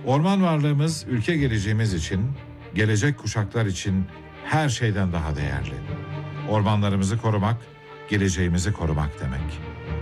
Orman varlığımız ülke geleceğimiz için, gelecek kuşaklar için her şeyden daha değerli. Ormanlarımızı korumak, geleceğimizi korumak demek.